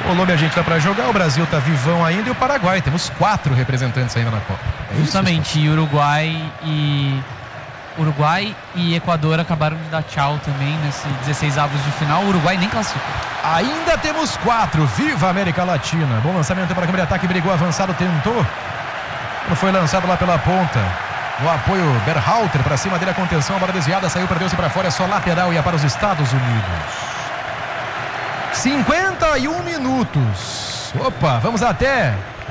Colômbia a gente tá para jogar, o Brasil tá vivão ainda e o Paraguai. Temos 4 representantes ainda na Copa. Justamente, e Uruguai e Equador acabaram de dar tchau também nesse 16avos de final. O Uruguai nem classificou. Ainda temos 4. Viva a América Latina. Bom lançamento para a câmera de ataque. Brigou avançado, tentou. Não foi lançado lá pela ponta. No apoio, Berhalter para cima dele, a contenção. A bola desviada, saiu, perdeu-se para fora. É só lateral e é para os Estados Unidos. 51 minutos. Opa, vamos até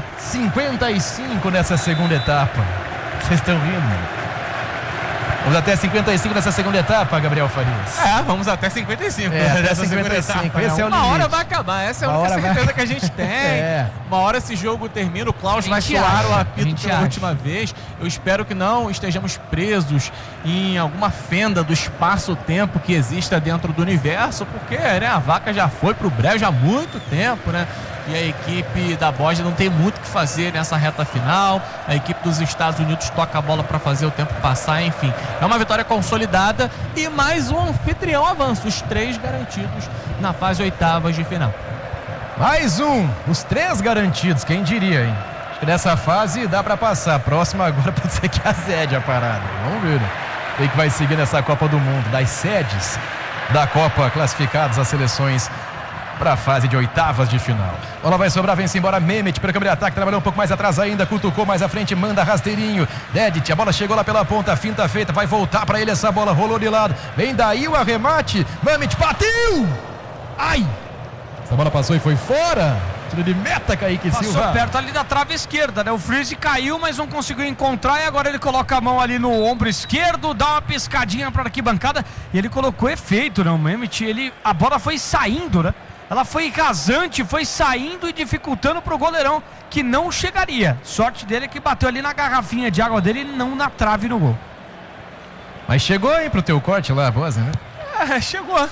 55 nessa segunda etapa. Vocês estão rindo? Vamos até 55 nessa segunda etapa, Gabriel Farias. Vamos até 55. Até 55. Esse é o limite. Uma hora vai acabar. Essa é a única certeza que a gente tem. Uma hora esse jogo termina. O Klaus vai soar o apito pela última vez. Eu espero que não estejamos presos em alguma fenda do espaço-tempo que exista dentro do universo, porque a vaca já foi pro brejo há muito tempo, né? E a equipe da Bósnia não tem muito o que fazer nessa reta final. A equipe dos Estados Unidos toca a bola para fazer o tempo passar, enfim. É uma vitória consolidada e mais um anfitrião avança. Os 3 garantidos na fase oitavas de final. Mais um, os 3 garantidos, quem diria, hein? Acho que nessa fase dá para passar. A próxima agora pode ser que azede a parada. Vamos ver, né? Quem que vai seguir nessa Copa do Mundo. Das sedes da Copa classificadas as seleções para a fase de oitavas de final. Bola vai sobrar, vem-se embora Mehmet para a câmera de ataque, trabalhou um pouco mais atrás ainda, cutucou mais à frente, manda rasteirinho. Dedic, a bola chegou lá pela ponta, finta feita, vai voltar para ele essa bola, rolou de lado, vem daí o arremate, Mehmet bateu! Ai! Essa bola passou e foi fora. Tiro de meta, Kaique Silva. Passou perto ali da trave esquerda, né? O Freeze caiu, mas não conseguiu encontrar e agora ele coloca a mão ali no ombro esquerdo, dá uma piscadinha para a arquibancada e ele colocou efeito, né? O Mehmet, a bola foi saindo, né? Ela foi rasante, foi saindo e dificultando pro goleirão, que não chegaria. Sorte dele é que bateu ali na garrafinha de água dele e não na trave no gol. Mas chegou, hein, pro teu corte lá, a Bósnia, né? Chegou.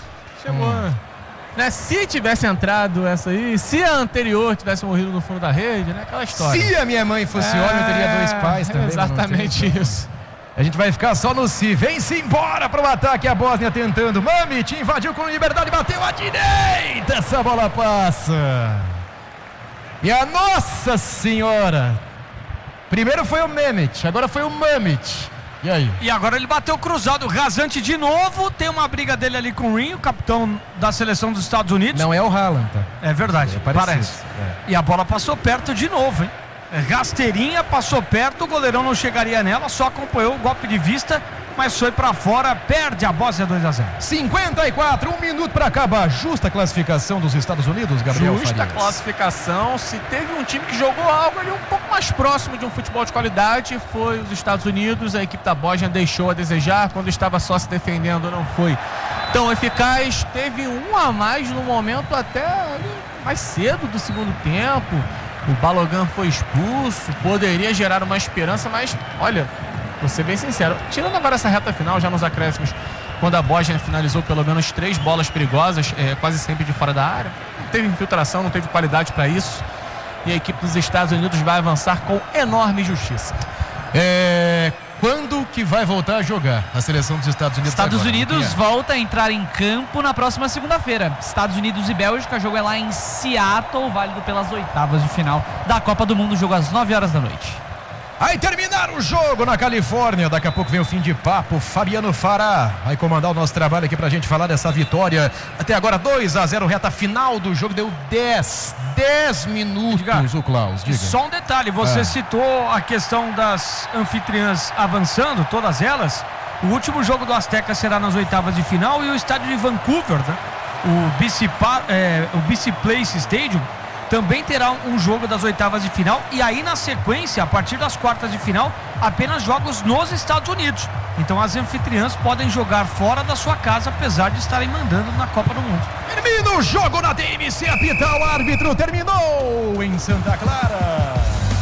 Né? Se tivesse entrado essa aí, se a anterior tivesse morrido no fundo da rede, né? Aquela história. Se a minha mãe fosse homem, eu teria 2 pais também. Exatamente isso. A gente vai ficar só no si. Vem-se embora para o ataque. A Bósnia tentando. Mehmet invadiu com liberdade. Bateu à direita. Essa bola passa. E a Nossa Senhora. Primeiro foi o Mehmet. Agora foi o Mehmet. E aí? E agora ele bateu cruzado. Rasante de novo. Tem uma briga dele ali com o Rinho, capitão da seleção dos Estados Unidos. Não é o Haaland, tá? É verdade. Parece. E a bola passou perto de novo, hein? Rasteirinha, passou perto, o goleirão não chegaria nela, só acompanhou o golpe de vista, mas foi pra fora, perde a Bósnia 2-0. 54, 1 minuto para acabar. Justa classificação dos Estados Unidos, Gabriel Farias. Justa classificação. Se teve um time que jogou algo ali um pouco mais próximo de um futebol de qualidade, foi os Estados Unidos. A equipe da Bósnia deixou a desejar, quando estava só se defendendo não foi tão eficaz. Teve um a mais no momento até mais cedo do segundo tempo. O Balogun foi expulso, poderia gerar uma esperança, mas olha, vou ser bem sincero, tirando agora essa reta final, já nos acréscimos, quando a Bósnia finalizou pelo menos 3 bolas perigosas, quase sempre de fora da área, não teve infiltração, não teve qualidade para isso, e a equipe dos Estados Unidos vai avançar com enorme justiça. Quando que vai voltar a jogar a seleção dos Estados Unidos? Estados Unidos volta a entrar em campo na próxima segunda-feira. Estados Unidos e Bélgica, o jogo é lá em Seattle, válido pelas oitavas de final da Copa do Mundo, jogo às 9 horas da noite. Aí terminar o jogo na Califórnia. Daqui a pouco vem o fim de papo. Fabiano Fará vai comandar o nosso trabalho aqui pra gente falar dessa vitória. Até agora 2-0, reta final do jogo. Deu 10 minutos, o Klaus. Diga. Só um detalhe, você citou a questão das anfitriãs avançando, todas elas. O último jogo do Azteca será nas oitavas de final e o estádio de Vancouver, né? O BC Place Stadium também terá um jogo das oitavas de final e aí na sequência, a partir das quartas de final, apenas jogos nos Estados Unidos. Então as anfitriãs podem jogar fora da sua casa, apesar de estarem mandando na Copa do Mundo. Termina o jogo na DMC, apita o árbitro, terminou em Santa Clara.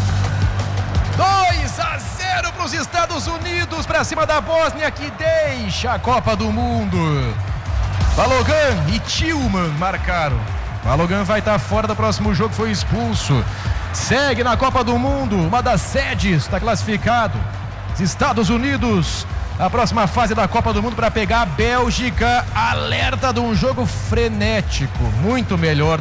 2-0 para os Estados Unidos, para cima da Bósnia, que deixa a Copa do Mundo. Balogun e Tillman marcaram. Balogun vai estar fora do próximo jogo, foi expulso. Segue na Copa do Mundo, uma das sedes, está classificado. Os Estados Unidos, a próxima fase da Copa do Mundo para pegar a Bélgica. Alerta de um jogo frenético, muito melhor